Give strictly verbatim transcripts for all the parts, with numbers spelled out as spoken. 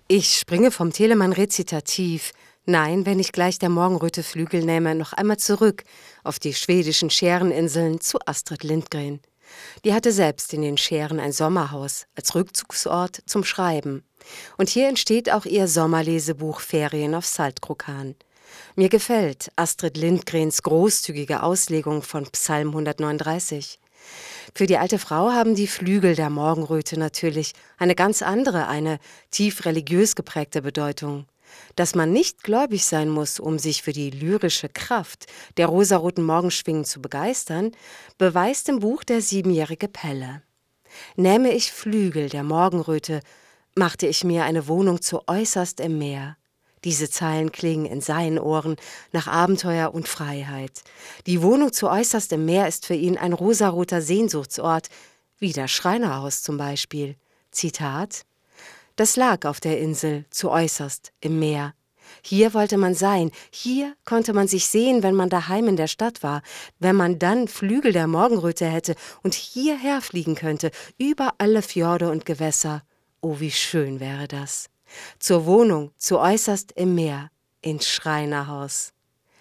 Ich springe vom Telemann-Rezitativ, nein, wenn ich gleich der Morgenröte Flügel nehme, noch einmal zurück auf die schwedischen Schäreninseln zu Astrid Lindgren. Die hatte selbst in den Schären ein Sommerhaus als Rückzugsort zum Schreiben. Und hier entsteht auch ihr Sommerlesebuch Ferien auf Saltkrokan. Mir gefällt Astrid Lindgrens großzügige Auslegung von Psalm hundertneununddreißig. Für die alte Frau haben die Flügel der Morgenröte natürlich eine ganz andere, eine tief religiös geprägte Bedeutung. Dass man nicht gläubig sein muss, um sich für die lyrische Kraft der rosaroten Morgenschwingen zu begeistern, beweist im Buch der siebenjährige Pelle. Nähme ich Flügel der Morgenröte, machte ich mir eine Wohnung zu äußerst im Meer. Diese Zeilen klingen in seinen Ohren nach Abenteuer und Freiheit. Die Wohnung zu äußerst im Meer ist für ihn ein rosaroter Sehnsuchtsort, wie das Schreinerhaus zum Beispiel. Zitat: Das lag auf der Insel, zu äußerst im Meer. Hier wollte man sein, hier konnte man sich sehen, wenn man daheim in der Stadt war, wenn man dann Flügel der Morgenröte hätte und hierher fliegen könnte, über alle Fjorde und Gewässer. Oh, wie schön wäre das. Zur Wohnung, zu äußerst im Meer, ins Schreinerhaus.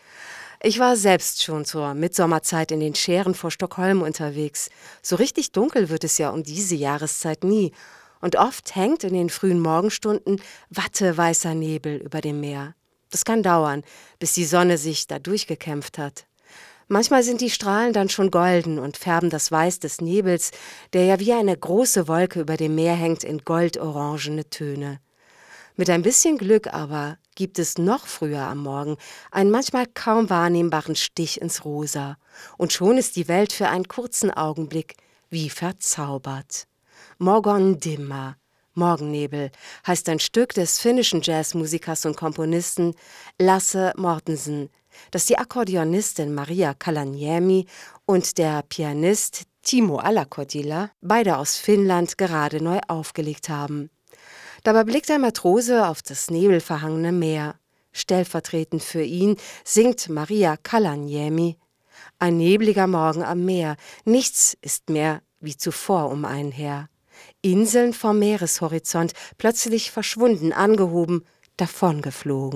Ich war selbst schon zur Mitsommerzeit in den Schären vor Stockholm unterwegs. So richtig dunkel wird es ja um diese Jahreszeit nie. Und oft hängt in den frühen Morgenstunden watteweißer Nebel über dem Meer. Das kann dauern, bis die Sonne sich da durchgekämpft hat. Manchmal sind die Strahlen dann schon golden und färben das Weiß des Nebels, der ja wie eine große Wolke über dem Meer hängt, in goldorangene Töne. Mit ein bisschen Glück aber gibt es noch früher am Morgen einen manchmal kaum wahrnehmbaren Stich ins Rosa. Und schon ist die Welt für einen kurzen Augenblick wie verzaubert. Morgondimma, Morgennebel, heißt ein Stück des finnischen Jazzmusikers und Komponisten Lasse Mortensen, das die Akkordeonistin Maria Kalaniemi und der Pianist Timo Alakodila, beide aus Finnland, gerade neu aufgelegt haben. Dabei blickt ein Matrose auf das nebelverhangene Meer. Stellvertretend für ihn singt Maria Kalaniemi: Ein nebliger Morgen am Meer, nichts ist mehr wie zuvor um einen her. Inseln vom Meereshorizont, plötzlich verschwunden, angehoben, davongeflogen.